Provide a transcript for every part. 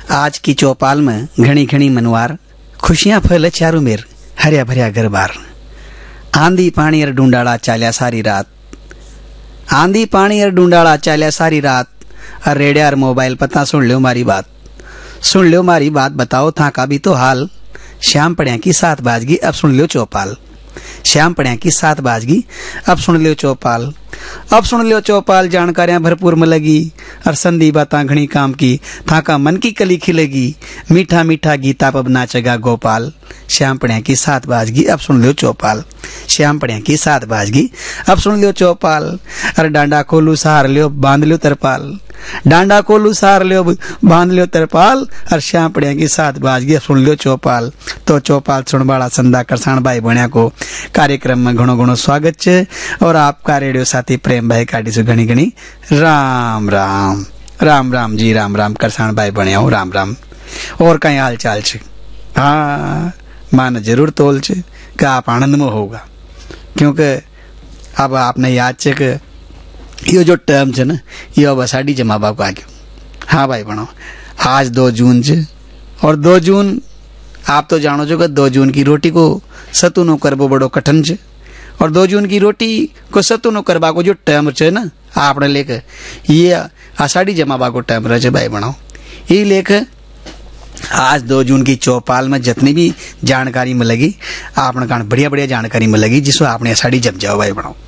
आज की चौपाल में घनी घनी मनवार, खुशियां फैल चारू मेर, हरिया भरिया घर बार। आंधी पानी और ढूंढाड़ा चाल्या सारी रात, आंधी पानी और ढूंढाड़ा चाल्या सारी रात। और रेडिया और मोबाइल पता सुन लो मारी बात, सुन लो मारी बात, बताओ था का भी तो हाल। श्याम पड़िया की 7 बाजगी, अब सुन लो चौपाल। श्याम पड़िया की 7 बाजगी, अब सुन लो चौपाल। अब सुन लो चौपाल, जानकारियां भरपूर मिलेगी और संधि बातां घनी काम की, था का मन की कली खिलेगी। मीठा मीठा गीता पब नाचेगा गोपाल। श्याम पड़िया की 7 बाजगी, अब सुन लो चौपाल। श्याम पड़िया की 7 बाजगी, अब सुन लो चौपाल। अरे डांडा खोलू सहार लियो, बांध लियो तरपाल। डांडा खोलू सहार लियो, बांध लियो तरपाल। और श्याम पड़िया की 7 बाजगी, अब सुन लियो चौपाल। तो चौपाल सुनबाड़ा संदा करसाण भाई बण्या को कार्यक्रम में घणो घणो स्वागत है। और आपका रेडियो साथी प्रेम भाई काटी से घनी घनी राम राम। राम राम जी, राम राम करसाण भाई बण्या हो, राम राम। और कई हाल चाल छे? हाँ, मान जरूर तोल छे कि आप आनंद में होगा, क्योंकि अब आपने याद छे कि यो जो टर्म है ना, ये अब अषाढ़ी जमा बाप आ गयो। हाँ भाई बनो, आज 2 जून है और 2 जून आप तो जानो छो कि 2 जून की रोटी को सतुनो करबो बड़ो कठिन है। और 2 जून की रोटी को सतुनो करबा को जो टर्म है ना, आपने लेकर ये अषाढ़ी जमाबा को टर्म रहे भाई बनो। ये लेकर आज 2 जून की चौपाल में जितनी भी जानकारी मिलेगी, आपने कारण बढ़िया बढ़िया जानकारी मिलेगी, जिसको आपने अषाढ़ी जम जाओ भाई बनो।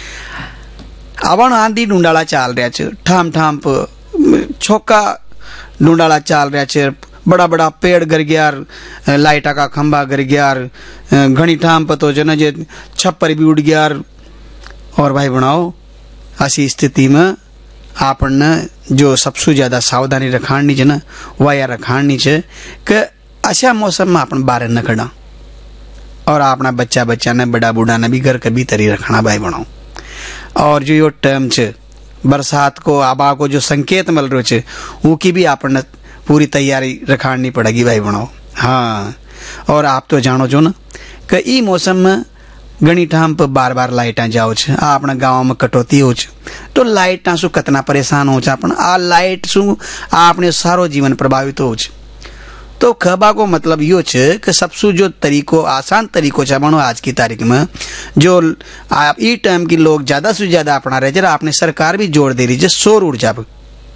आवण आंधी ढूंढाड़ा चाल रहा है, ठाम ठाम छोका ढूंढाड़ा चाल रहा है। बड़ा बड़ा पेड़ गिर गया, लाइटा का खंभा गिर गया, घनी ठाम पतो जो ना जे छप्पर भी उड़ गया। और भाई बनाओ, ऐसी स्थिति में आपने जो सबसे ज्यादा सावधानी रखानी है ना, वह या रखानी है कि अच्छा मौसम में अपन बाहर न खड़ा, और अपना बच्चा बच्चा ने बड़ा बूढ़ा ने भी घर के भीतर ही रखना भाई बनाओ। और जो यो टर्म है बरसात को आबा को जो संकेत मिल रहे छे, वो की भी आपने पूरी तैयारी रखानी पड़ेगी भाई बनाओ। हाँ, और आप तो जानो छो ना कि ई मौसम में घनी ठाम पर बार बार लाइटा जाओ छे। आपने गाँव में कटौती हो छे, तो लाइटा सु कितना परेशान हो छे अपन। आ लाइट सु आपने सारो जीवन प्रभावित हो छे। तो खबा को मतलब यो छे कि सबसे जो तरीको आसान तरीको छे बनो आज की तारीख में, जो आप ई टाइम की लोग ज्यादा से ज्यादा अपना रहे, जरा आपने सरकार भी जोर दे रही है सौर ऊर्जा पर।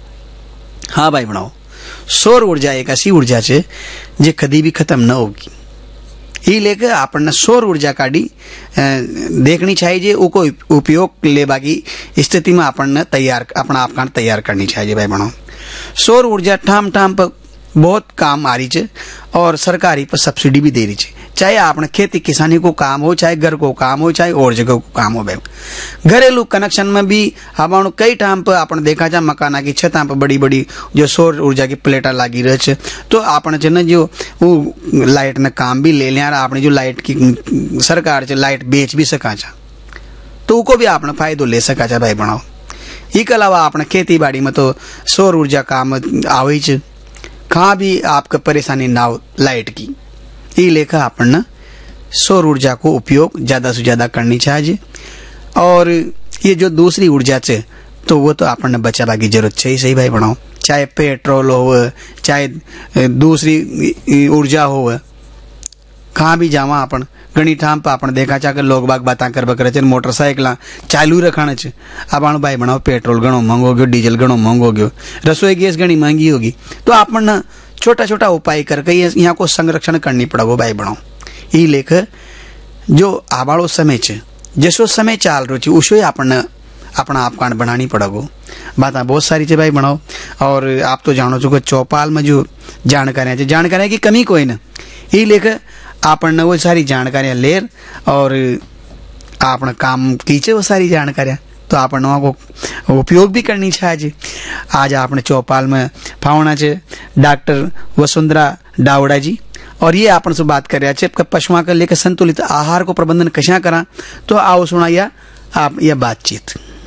हाँ भाई बनाओ, सौर ऊर्जा एक ऐसी ऊर्जा है जो कभी भी खत्म न होगी। ये लेकर आपने सौर ऊर्जा काढ़ी देखनी चाहिए, उको उपयोग लेबा की स्थिति में आपने तैयार अपना आप तैयार करनी चाहिए भाई बनो। सौर ऊर्जा ठाम ठाम पर बहुत काम आ रही है और सरकारी पर सब्सिडी भी दे रही है। चाहे आपने खेती किसानी को काम हो, चाहे घर को काम हो, चाहे और जगह को काम हो भाई। घरेलू कनेक्शन में भी हम कई टाइम पर आपने देखा जा मकाना की छत पर बड़ी बड़ी जो सौर ऊर्जा की प्लेटा लगी रहे, तो आपने ना जो लाइट ने काम भी ले लिया, आपने जो लाइट की सरकार से लाइट बेच भी सका जा, तो उको भी आपने फायदो ले सका जा भाई बनाओ। इसके अलावा आपने खेती बाड़ी में तो सौर ऊर्जा काम आवे छे, कहाँ भी आपका परेशानी ना हो लाइट की। ये लेकर अपन सौर ऊर्जा को उपयोग ज्यादा से ज्यादा करनी चाहिए। और ये जो दूसरी ऊर्जा है तो वो तो अपन बचावा की जरूरत है ही सही भाई बनाओ। चाहे पेट्रोल हो, चाहे दूसरी ऊर्जा हो, कहाँ भी जावा अपन घनी ठाम पर आपने देखा चाहे लोग बाग बात कर बकरे मोटरसाइकिल चालू रखाने छे। अब आणु भाई बनाओ पेट्रोल घणो महंगो गयो, डीजल घणो महंगो गयो, रसोई गैस घनी महंगी होगी, तो आपन छोटा छोटा उपाय करके यहाँ को संरक्षण करनी पड़ेगो भाई बनाओ। ये लेकर जो आवाड़ो समय है, जैसो समय चाल रो छे उसो आपन अपना आप कांड बनानी पड़ेगो। बात बहुत सारी है भाई बनाओ। और आप तो जानो छो कि चौपाल में जो जानकारियां की कमी कोई ना, ये लेकर आपने वो सारी जानकारियां ले और आपने काम कीचे वो सारी जानकारियां, तो आपने वहाँ को उपयोग भी करनी चाहिए। आज आपने चौपाल में फावना है डॉक्टर वसुंधरा डावड़ा जी, और ये आपन से बात कर रहा है पशुओं का लेकर संतुलित आहार को प्रबंधन कैसा करा। तो आओ सुनाइया आप यह बातचीत।